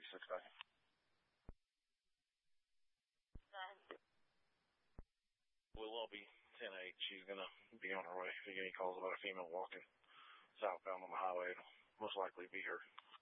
36 seconds. Blue Lobby 10-8. She's going to be on her way. If you get any calls about a female walking southbound on the highway, it'll most likely be her.